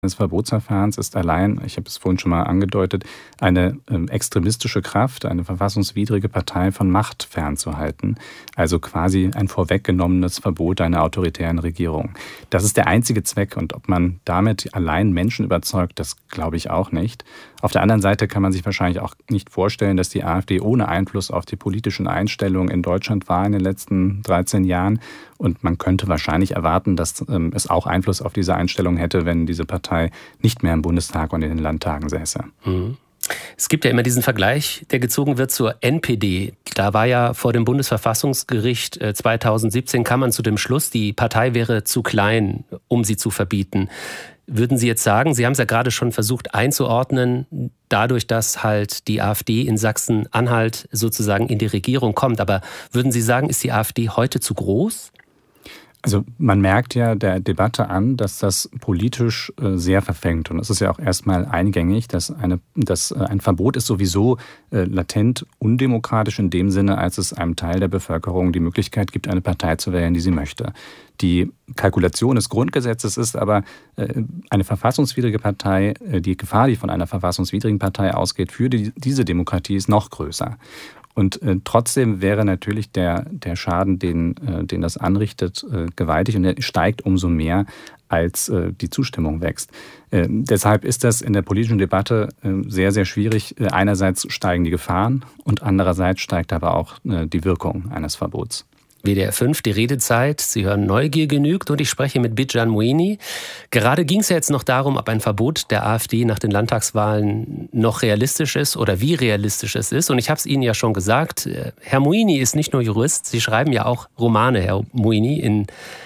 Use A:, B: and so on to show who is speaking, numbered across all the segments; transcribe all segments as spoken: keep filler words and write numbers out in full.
A: des Verbotsverfahrens ist allein, ich habe es vorhin schon mal angedeutet, eine ähm, extremistische Kraft, eine verfassungswidrige Partei von Macht fernzuhalten. Also quasi ein vorweggenommenes Verbot einer autoritären Regierung. Das ist der einzige Zweck und ob man damit allein Menschen überzeugt, das glaube ich auch nicht. Auf der anderen Seite kann man sich wahrscheinlich auch nicht vorstellen, dass die AfD ohne Einfluss auf die politischen Einstellungen in Deutschland war in den letzten dreizehn Jahren. Und man könnte wahrscheinlich erwarten, dass ähm, es auch Einfluss auf diese Einstellung hätte, wenn diese Partei nicht mehr im Bundestag und in den Landtagen säße.
B: Mhm. Es gibt ja immer diesen Vergleich, der gezogen wird zur N P D. Da war ja vor dem Bundesverfassungsgericht zweitausendsiebzehn kam man zu dem Schluss, die Partei wäre zu klein, um sie zu verbieten. Würden Sie jetzt sagen, Sie haben es ja gerade schon versucht einzuordnen, dadurch, dass halt die AfD in Sachsen-Anhalt sozusagen in die Regierung kommt. Aber würden Sie sagen, ist die AfD heute zu groß?
A: Also man merkt ja der Debatte an, dass das politisch sehr verfängt. Und es ist ja auch erstmal eingängig, dass, eine, dass ein Verbot ist sowieso latent undemokratisch in dem Sinne, als es einem Teil der Bevölkerung die Möglichkeit gibt, eine Partei zu wählen, die sie möchte. Die Kalkulation des Grundgesetzes ist aber, eine verfassungswidrige Partei, die Gefahr, die von einer verfassungswidrigen Partei ausgeht, für die, diese Demokratie ist noch größer. Und äh, trotzdem wäre natürlich der, der Schaden, den, äh, den das anrichtet, äh, gewaltig und der steigt umso mehr, als äh, die Zustimmung wächst. Äh, deshalb ist das in der politischen Debatte äh, sehr, sehr schwierig. Äh, einerseits steigen die Gefahren und andererseits steigt aber auch äh, die Wirkung eines Verbots.
B: W D R fünf, die Redezeit. Sie hören Neugier genügt und ich spreche mit Bijan Mouini. Gerade ging es ja jetzt noch darum, ob ein Verbot der AfD nach den Landtagswahlen noch realistisch ist oder wie realistisch es ist. Und ich habe es Ihnen ja schon gesagt, Herr Mouini ist nicht nur Jurist, Sie schreiben ja auch Romane, Herr Mouini, in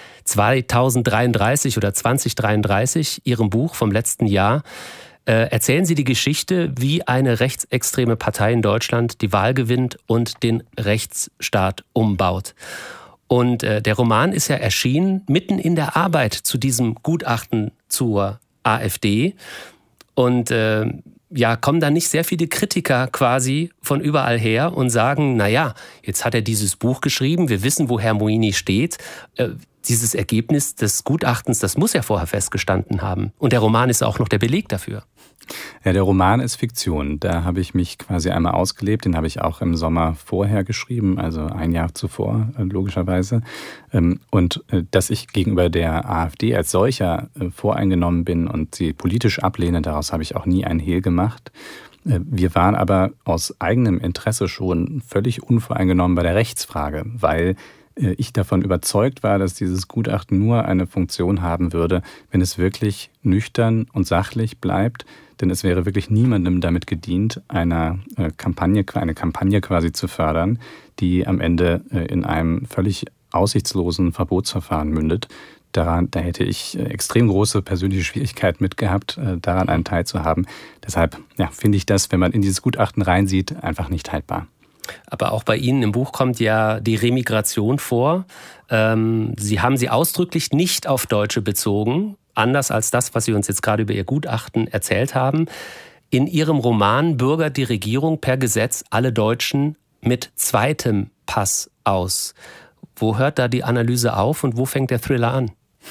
B: zweitausenddreiunddreißig oder zweitausenddreiunddreißig, Ihrem Buch vom letzten Jahr. Erzählen Sie die Geschichte, wie eine rechtsextreme Partei in Deutschland die Wahl gewinnt und den Rechtsstaat umbaut. Und äh, der Roman ist ja erschienen mitten in der Arbeit zu diesem Gutachten zur AfD. Und äh, ja, kommen da nicht sehr viele Kritiker quasi von überall her und sagen, naja, jetzt hat er dieses Buch geschrieben, wir wissen, wo Herr Mouini steht. Äh, dieses Ergebnis des Gutachtens, das muss ja vorher festgestanden haben. Und der Roman ist auch noch der Beleg dafür.
A: Ja, der Roman ist Fiktion. Da habe ich mich quasi einmal ausgelebt. Den habe ich auch im Sommer vorher geschrieben, also ein Jahr zuvor, logischerweise. Und dass ich gegenüber der AfD als solcher voreingenommen bin und sie politisch ablehne, daraus habe ich auch nie ein Hehl gemacht. Wir waren aber aus eigenem Interesse schon völlig unvoreingenommen bei der Rechtsfrage, weil ich davon überzeugt war, dass dieses Gutachten nur eine Funktion haben würde, wenn es wirklich nüchtern und sachlich bleibt. Denn es wäre wirklich niemandem damit gedient, eine Kampagne, eine Kampagne quasi zu fördern, die am Ende in einem völlig aussichtslosen Verbotsverfahren mündet. Daran, da hätte ich extrem große persönliche Schwierigkeiten mit gehabt, daran einen Teil zu haben. Deshalb ja, finde ich das, wenn man in dieses Gutachten reinsieht, einfach nicht haltbar.
B: Aber auch bei Ihnen im Buch kommt ja die Remigration vor. Ähm, Sie haben sie ausdrücklich nicht auf Deutsche bezogen, anders als das, was Sie uns jetzt gerade über Ihr Gutachten erzählt haben. In Ihrem Roman bürgert die Regierung per Gesetz alle Deutschen mit zweitem Pass aus. Wo hört da die Analyse auf und wo fängt der Thriller an?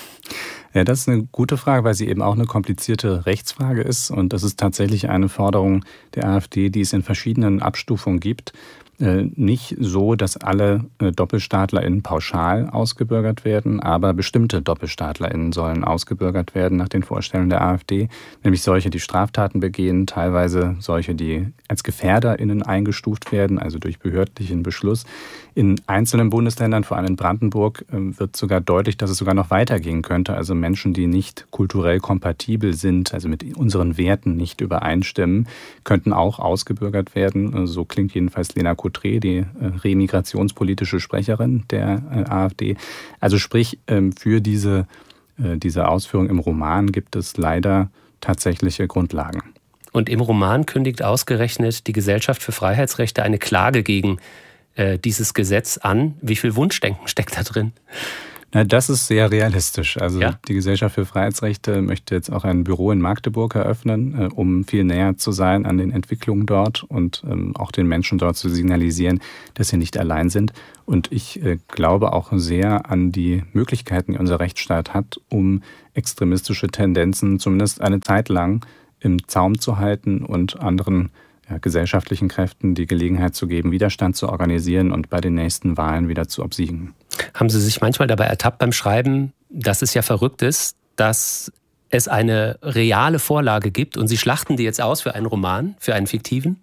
A: Ja, das ist eine gute Frage, weil sie eben auch eine komplizierte Rechtsfrage ist. Und das ist tatsächlich eine Forderung der AfD, die es in verschiedenen Abstufungen gibt. Nicht so, dass alle DoppelstaatlerInnen pauschal ausgebürgert werden, aber bestimmte DoppelstaatlerInnen sollen ausgebürgert werden nach den Vorstellungen der AfD, nämlich solche, die Straftaten begehen, teilweise solche, die als GefährderInnen eingestuft werden, also durch behördlichen Beschluss. In einzelnen Bundesländern, vor allem in Brandenburg, wird sogar deutlich, dass es sogar noch weitergehen könnte. Also Menschen, die nicht kulturell kompatibel sind, also mit unseren Werten nicht übereinstimmen, könnten auch ausgebürgert werden. So klingt jedenfalls Lena Coutré, die remigrationspolitische Sprecherin der AfD. Also sprich, für diese, diese Ausführung im Roman gibt es leider tatsächliche Grundlagen.
B: Und im Roman kündigt ausgerechnet die Gesellschaft für Freiheitsrechte eine Klage gegen äh, dieses Gesetz an. Wie viel Wunschdenken steckt da drin?
A: Na, das ist sehr realistisch. Also
B: ja?
A: Die Gesellschaft für Freiheitsrechte möchte jetzt auch ein Büro in Magdeburg eröffnen, um viel näher zu sein an den Entwicklungen dort und auch den Menschen dort zu signalisieren, dass sie nicht allein sind. Und ich glaube auch sehr an die Möglichkeiten, die unser Rechtsstaat hat, um extremistische Tendenzen zumindest eine Zeit lang im Zaum zu halten und anderen ja, gesellschaftlichen Kräften die Gelegenheit zu geben, Widerstand zu organisieren und bei den nächsten Wahlen wieder zu obsiegen.
B: Haben Sie sich manchmal dabei ertappt beim Schreiben, dass es ja verrückt ist, dass es eine reale Vorlage gibt und Sie schlachten die jetzt aus für einen Roman, für einen fiktiven?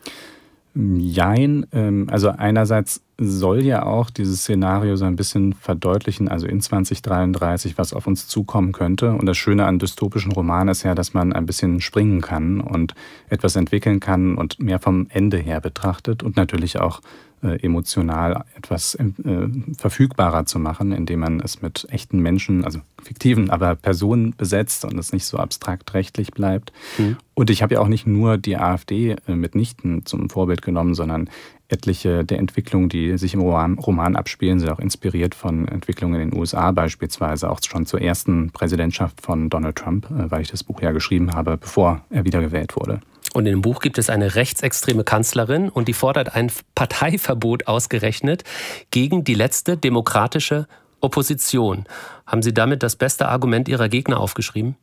A: Jein, also einerseits soll ja auch dieses Szenario so ein bisschen verdeutlichen, also in zwanzig dreiunddreißig, was auf uns zukommen könnte. Und das Schöne an dystopischen Romanen ist ja, dass man ein bisschen springen kann und etwas entwickeln kann und mehr vom Ende her betrachtet und natürlich auch äh, emotional etwas äh, verfügbarer zu machen, indem man es mit echten Menschen, also fiktiven, aber Personen besetzt und es nicht so abstrakt rechtlich bleibt. Mhm. Und ich habe ja auch nicht nur die AfD mitnichten zum Vorbild genommen, sondern etliche der Entwicklungen, die sich im Roman, Roman abspielen, sind auch inspiriert von Entwicklungen in den U S A beispielsweise, auch schon zur ersten Präsidentschaft von Donald Trump, weil ich das Buch ja geschrieben habe, bevor er wiedergewählt wurde.
B: Und in dem Buch gibt es eine rechtsextreme Kanzlerin und die fordert ein Parteiverbot ausgerechnet gegen die letzte demokratische Opposition. Haben Sie damit das beste Argument Ihrer Gegner aufgeschrieben?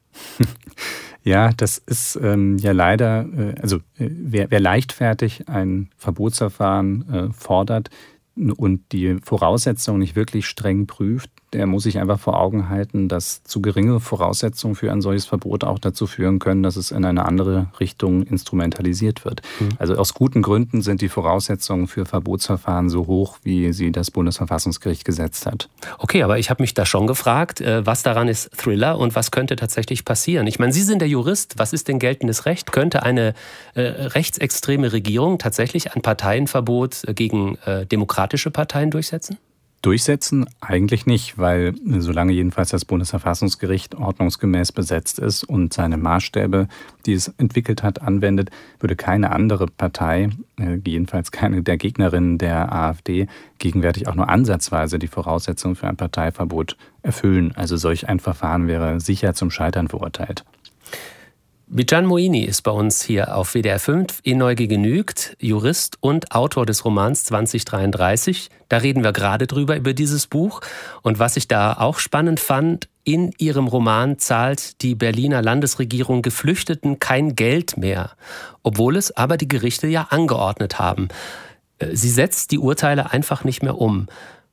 A: Ja, das ist ähm, ja leider, äh, also äh, wer, wer leichtfertig ein Verbotsverfahren äh, fordert und die Voraussetzungen nicht wirklich streng prüft, der muss sich einfach vor Augen halten, dass zu geringe Voraussetzungen für ein solches Verbot auch dazu führen können, dass es in eine andere Richtung instrumentalisiert wird. Mhm. Also aus guten Gründen sind die Voraussetzungen für Verbotsverfahren so hoch, wie sie das Bundesverfassungsgericht gesetzt hat.
B: Okay, aber ich habe mich da schon gefragt, was daran ist Thriller und was könnte tatsächlich passieren? Ich meine, Sie sind der Jurist. Was ist denn geltendes Recht? Könnte eine äh, rechtsextreme Regierung tatsächlich ein Parteienverbot gegen äh, demokratische Parteien durchsetzen?
A: Durchsetzen eigentlich nicht, weil solange jedenfalls das Bundesverfassungsgericht ordnungsgemäß besetzt ist und seine Maßstäbe, die es entwickelt hat, anwendet, würde keine andere Partei, jedenfalls keine der Gegnerinnen der AfD, gegenwärtig auch nur ansatzweise die Voraussetzungen für ein Parteiverbot erfüllen. Also solch ein Verfahren wäre sicher zum Scheitern verurteilt.
B: Bijan Moini ist bei uns hier auf W D R fünf, in Neugier genügt, Jurist und Autor des Romans zwanzig dreiunddreißig. Da reden wir gerade drüber, über dieses Buch. Und was ich da auch spannend fand, in Ihrem Roman zahlt die Berliner Landesregierung Geflüchteten kein Geld mehr, obwohl es aber die Gerichte ja angeordnet haben. Sie setzt die Urteile einfach nicht mehr um.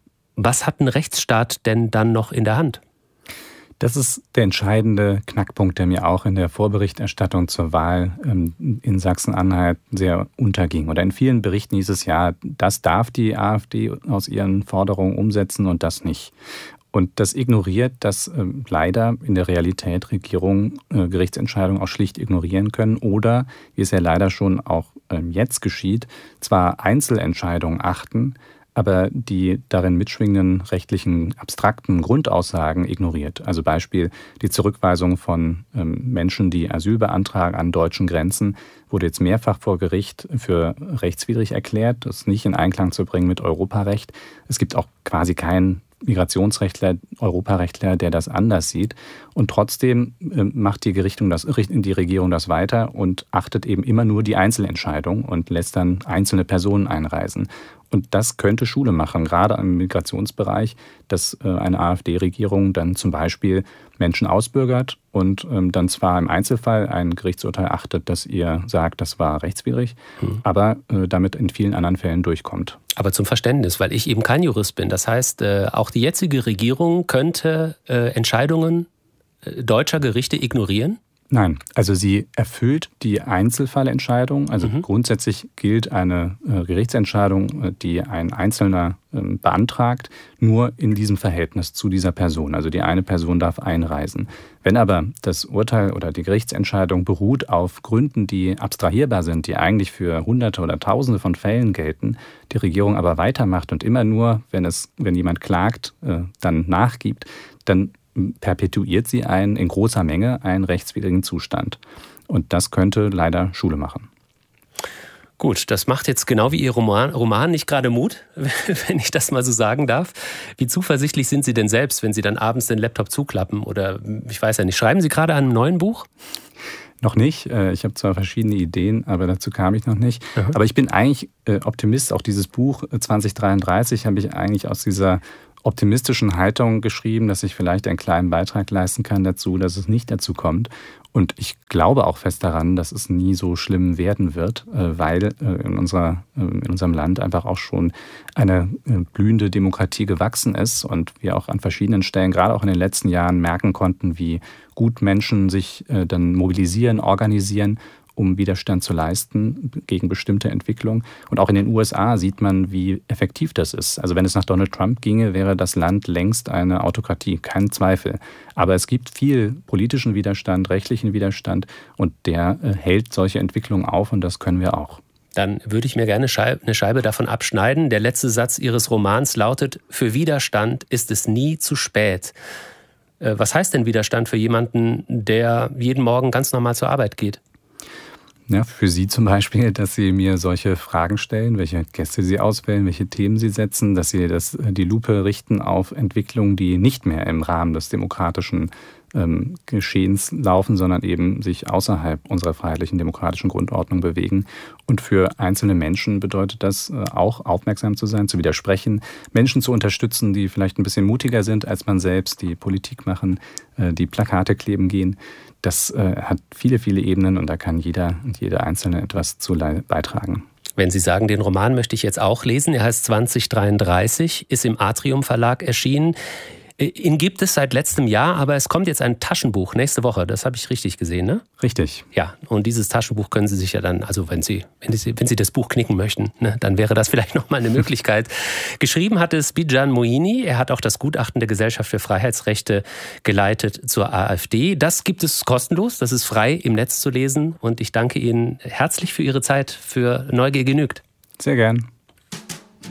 B: Was hat ein Rechtsstaat denn dann noch in der Hand?
A: Das ist der entscheidende Knackpunkt, der mir auch in der Vorberichterstattung zur Wahl in Sachsen-Anhalt sehr unterging. Oder in vielen Berichten hieß es ja, das darf die AfD aus ihren Forderungen umsetzen und das nicht. Und das ignoriert, dass äh, leider in der Realität Regierungen äh, Gerichtsentscheidungen auch schlicht ignorieren können oder, wie es ja leider schon auch äh, jetzt geschieht, zwar Einzelentscheidungen achten, aber die darin mitschwingenden rechtlichen abstrakten Grundaussagen ignoriert. Also Beispiel die Zurückweisung von ähm, Menschen, die Asyl beantragen an deutschen Grenzen, wurde jetzt mehrfach vor Gericht für rechtswidrig erklärt. Das ist nicht in Einklang zu bringen mit Europarecht. Es gibt auch quasi keinen Migrationsrechtler, Europarechtler, der das anders sieht. Und trotzdem äh, macht die, Gerichtung das, die Regierung das weiter und achtet eben immer nur die Einzelentscheidung und lässt dann einzelne Personen einreisen. Und das könnte Schule machen, gerade im Migrationsbereich, dass äh, eine AfD-Regierung dann zum Beispiel Menschen ausbürgert und ähm, dann zwar im Einzelfall ein Gerichtsurteil achtet, das ihr sagt, das war rechtswidrig, mhm. aber äh, damit in vielen anderen Fällen durchkommt.
B: Aber zum Verständnis, weil ich eben kein Jurist bin. Das heißt, äh, auch die jetzige Regierung könnte äh, Entscheidungen äh, deutscher Gerichte ignorieren?
A: Nein, also sie erfüllt die Einzelfallentscheidung. Also mhm. grundsätzlich gilt eine äh, Gerichtsentscheidung, die ein Einzelner äh, beantragt, nur in diesem Verhältnis zu dieser Person. Also die eine Person darf einreisen. Wenn aber das Urteil oder die Gerichtsentscheidung beruht auf Gründen, die abstrahierbar sind, die eigentlich für Hunderte oder Tausende von Fällen gelten, die Regierung aber weitermacht und immer nur, wenn es, wenn jemand klagt, äh, dann nachgibt, dann perpetuiert sie einen, in großer Menge einen rechtswidrigen Zustand. Und das könnte leider Schule machen.
B: Gut, das macht jetzt genau wie Ihr Roman, Roman nicht gerade Mut, wenn ich das mal so sagen darf. Wie zuversichtlich sind Sie denn selbst, wenn Sie dann abends den Laptop zuklappen? Oder ich weiß ja nicht, schreiben Sie gerade an einem neuen Buch?
A: Noch nicht. Ich habe zwar verschiedene Ideen, aber dazu kam ich noch nicht. Mhm. Aber ich bin eigentlich Optimist. Auch dieses Buch zwanzig dreiunddreißig habe ich eigentlich aus dieser optimistischen Haltung geschrieben, dass ich vielleicht einen kleinen Beitrag leisten kann dazu, dass es nicht dazu kommt. Und ich glaube auch fest daran, dass es nie so schlimm werden wird, weil in, unserer, in unserem Land einfach auch schon eine blühende Demokratie gewachsen ist und wir auch an verschiedenen Stellen, gerade auch in den letzten Jahren, merken konnten, wie gut Menschen sich dann mobilisieren, organisieren, um Widerstand zu leisten gegen bestimmte Entwicklungen. Und auch in den U S A sieht man, wie effektiv das ist. Also wenn es nach Donald Trump ginge, wäre das Land längst eine Autokratie, kein Zweifel. Aber es gibt viel politischen Widerstand, rechtlichen Widerstand und der äh, hält solche Entwicklungen auf und das können wir auch.
B: Dann würde ich mir gerne eine Scheibe davon abschneiden. Der letzte Satz Ihres Romans lautet: Für Widerstand ist es nie zu spät. Was heißt denn Widerstand für jemanden, der jeden Morgen ganz normal zur Arbeit geht?
A: Ja, für Sie zum Beispiel, dass Sie mir solche Fragen stellen, welche Gäste Sie auswählen, welche Themen Sie setzen, dass Sie das, die Lupe richten auf Entwicklungen, die nicht mehr im Rahmen des demokratischen ähm, Geschehens laufen, sondern eben sich außerhalb unserer freiheitlichen demokratischen Grundordnung bewegen. Und für einzelne Menschen bedeutet das äh, auch, aufmerksam zu sein, zu widersprechen, Menschen zu unterstützen, die vielleicht ein bisschen mutiger sind als man selbst, die Politik machen, äh, die Plakate kleben gehen. Das äh, hat viele, viele Ebenen und da kann jeder und jede Einzelne etwas zu beitragen.
B: Wenn Sie sagen, den Roman möchte ich jetzt auch lesen, er heißt zwanzig dreiunddreißig, ist im Atrium Verlag erschienen. Ihn gibt es seit letztem Jahr, aber es kommt jetzt ein Taschenbuch nächste Woche. Das habe ich richtig gesehen, ne?
A: Richtig.
B: Ja, und dieses Taschenbuch können Sie sich ja dann, also wenn Sie, wenn Sie, wenn Sie das Buch knicken möchten, ne, dann wäre das vielleicht nochmal eine Möglichkeit. Geschrieben hat es Bijan Moini. Er hat auch das Gutachten der Gesellschaft für Freiheitsrechte geleitet zur AfD. Das gibt es kostenlos, das ist frei im Netz zu lesen. Und ich danke Ihnen herzlich für Ihre Zeit, für Neugier genügt.
A: Sehr gern.